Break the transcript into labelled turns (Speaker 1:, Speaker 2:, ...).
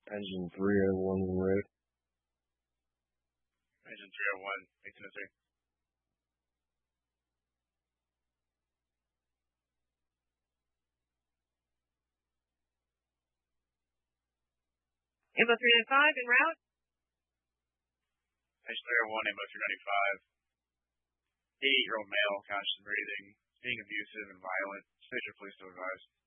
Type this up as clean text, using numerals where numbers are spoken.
Speaker 1: Engine 301 en route.
Speaker 2: Engine 301, Tennessee.
Speaker 3: Info 395 en route.
Speaker 2: Engine 301, Info 395. 88-year-old male, conscious and breathing, being abusive and violent. Station police to advise.